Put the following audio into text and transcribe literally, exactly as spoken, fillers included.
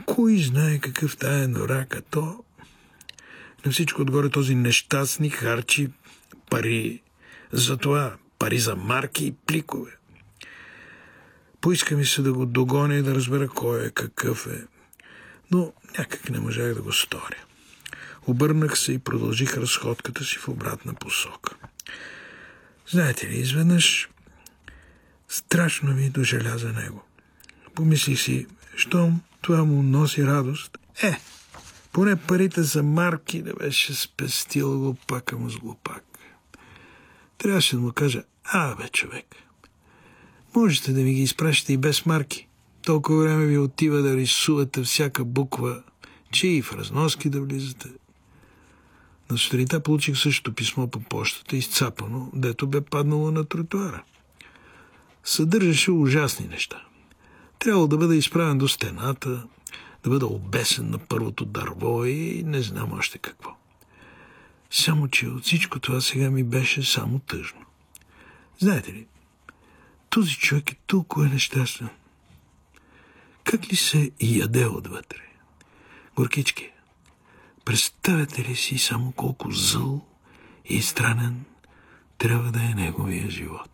Кой знае какъв тая норак, а то... На всичко отгоре този нещастник харчи пари. Затова пари за марки и пликове. Поиска ми се да го догоня и да разбера кой е, какъв е. Но някак не можах да го сторя. Обърнах се и продължих разходката си в обратна посока. Знаете ли, изведнъж страшно ми дожаля за него. Помислих си, щом това му носи радост, е, поне парите за марки да беше спестил глупака му с глупак. Трябваше да му кажа, а бе, човек, можете да ми ги изпращате и без марки. Толкова време ви отива да рисувате всяка буква, че и в разноски да влизате. На сутринта получих същото писмо по почтата, изцапано, дето бе паднало на тротуара. Съдържаше ужасни неща. Трябвало да бъда изправен до стената, да бъда обесен на първото дърво и не знам още какво. Само че от всичко това сега ми беше само тъжно. Знаете ли, този човек е толкова нещастен. Как ли се яде отвътре? Горкички, представете ли си само колко зъл и странен трябва да е неговия живот?